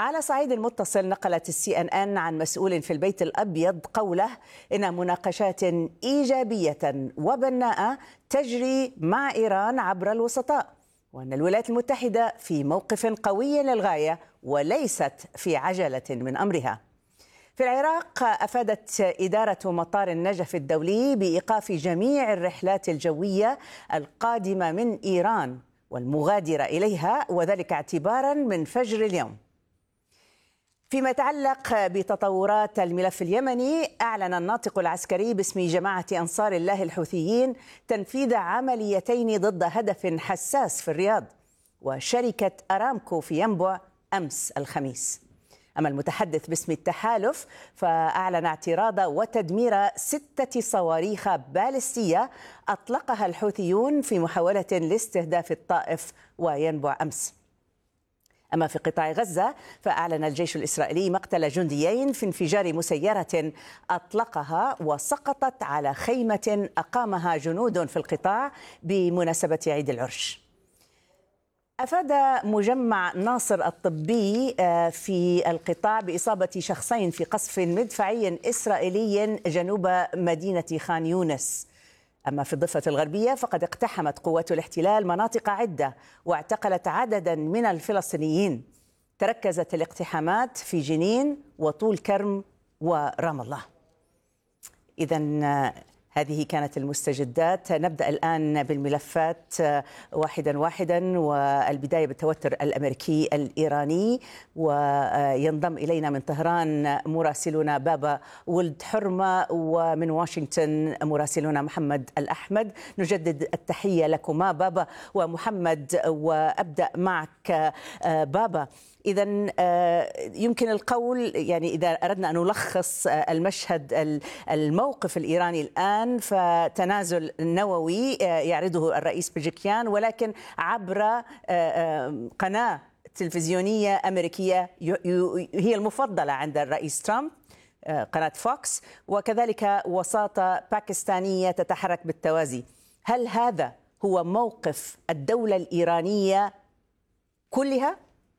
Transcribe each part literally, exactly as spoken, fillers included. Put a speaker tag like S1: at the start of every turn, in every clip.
S1: على صعيد متصل، نقلت السي ان ان عن مسؤول في البيت الأبيض قوله إن مناقشات إيجابية وبناءة تجري مع إيران عبر الوسطاء، وأن الولايات المتحدة في موقف قوي للغاية وليست في عجلة من أمرها. في العراق، أفادت إدارة مطار النجف الدولي بإيقاف جميع الرحلات الجوية القادمة من إيران والمغادرة إليها، وذلك اعتبارا من فجر اليوم. فيما يتعلق بتطورات الملف اليمني، أعلن الناطق العسكري باسم جماعة أنصار الله الحوثيين تنفيذ عمليتين ضد هدف حساس في الرياض وشركة أرامكو في ينبع أمس الخميس. أما المتحدث باسم التحالف فأعلن اعتراض وتدمير ستة صواريخ باليستية أطلقها الحوثيون في محاولة لاستهداف الطائف وينبع أمس. أما في قطاع غزة فأعلن الجيش الإسرائيلي مقتل جنديين في انفجار مسيرة أطلقها وسقطت على خيمة أقامها جنود في القطاع بمناسبة عيد العرش. أفاد مجمع ناصر الطبي في القطاع بإصابة شخصين في قصف مدفعي إسرائيلي جنوب مدينة خان يونس. أما في الضفة الغربية فقد اقتحمت قوات الاحتلال مناطق عدة واعتقلت عددا من الفلسطينيين. تركزت الاقتحامات في جنين وطول كرم ورام الله. إذن هذه كانت المستجدات. نبدأ الآن بالملفات واحدا واحدا، والبداية بالتوتر الأمريكي الإيراني. وينضم إلينا من طهران مراسلنا بابا ولد حرمة، ومن واشنطن مراسلنا محمد الأحمد. نجدد التحية لكما بابا ومحمد، وأبدأ معك بابا. إذن يمكن القول، يعني إذا أردنا أن نلخص المشهد، الموقف الإيراني الآن فتنازل نووي يعرضه الرئيس بيجيكيان، ولكن عبر قناة تلفزيونية أمريكية هي المفضلة عند الرئيس ترامب، قناة فوكس، وكذلك وساطة باكستانية تتحرك بالتوازي. هل هذا هو موقف الدولة الإيرانية كلها؟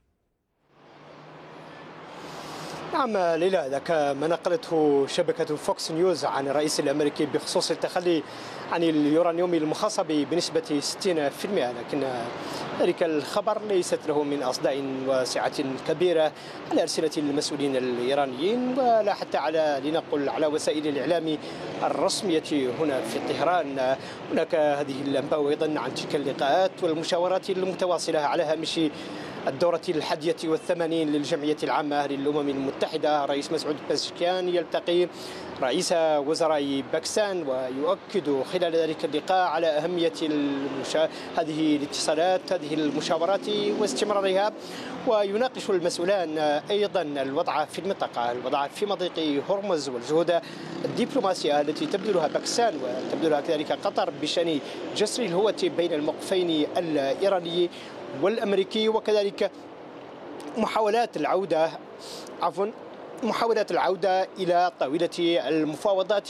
S2: نعم ليلى، ذاك ما نقلته شبكة فوكس نيوز عن الرئيس الأمريكي بخصوص التخلي عن اليورانيوم المخصب بنسبة ستين بالمئة، لكن ذلك الخبر ليست له من أصداء واسعة كبيرة على ألسنة المسؤولين الإيرانيين، ولا حتى على لنقل على وسائل الإعلام الرسمية هنا في طهران. هناك هذه الأنباء أيضا عن تلك اللقاءات والمشاورات المتواصلة على هامش الدورة الحادية والثمانين للجمعية العامة للأمم المتحدة. رئيس مسعود بزشكيان يلتقي رئيس وزراء باكستان ويؤكد خلال ذلك اللقاء على أهمية المشا... هذه الاتصالات، هذه المشاورات واستمرارها، ويناقش المسؤولان أيضا الوضع في المنطقة، الوضع في مضيق هرمز والجهود الدبلوماسية التي تبذلها باكستان وتبذلها كذلك قطر بشأن جسر الهوة بين الموقفين الإيراني والأمريكي، وكذلك محاولات العودة عفوا محاولات العودة إلى طاولة المفاوضات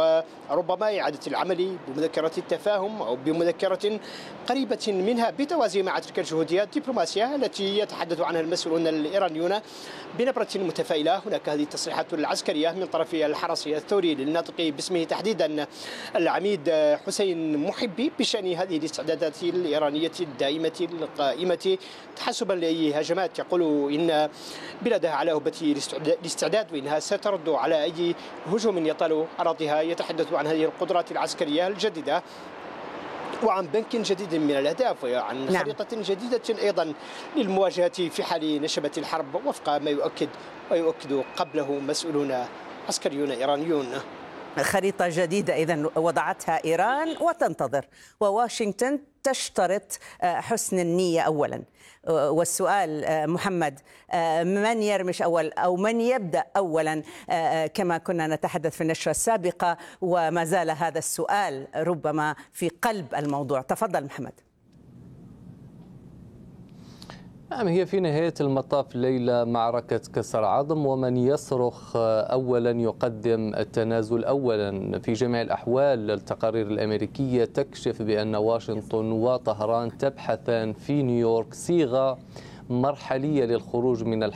S2: وربما إعادة العمل بمذكرة التفاهم أو بمذكرة قريبة منها بتوازي مع تلك الجهود الدبلوماسية التي يتحدث عنها المسؤولون الإيرانيون بنبرة متفائلة. هناك هذه التصريحات العسكرية من طرف الحرس الثوري للناطق باسمه تحديدا العميد حسين محبي بشأن هذه الاستعدادات الإيرانية الدائمة القائمة تحسبا لأي هجمات. يقول إن بلادها على هبة الاستعداد وإنها سترد على أي هجوم يطال أراضيها. يتحدث عن هذه القدرات العسكرية الجديدة وعن بنك جديد من الأهداف وعن نعم. خريطة جديدة أيضا للمواجهة في حال نشبت الحرب، وفق ما يؤكد ويؤكد قبله مسؤولون عسكريون إيرانيون.
S1: خريطة جديدة إذن وضعتها إيران وتنتظر، وواشنطن تشترط حسن النية أولا. والسؤال محمد، من يرمش أول أو من يبدأ أولا، كما كنا نتحدث في النشرة السابقة، وما زال هذا السؤال ربما في قلب الموضوع. تفضل محمد.
S3: نعم، هي في نهاية المطاف ليلة معركة كسر عظم، ومن يصرخ أولا يقدم التنازل أولا. في جميع الأحوال التقارير الأمريكية تكشف بأن واشنطن وطهران تبحثان في نيويورك صيغة مرحلية للخروج من الحرب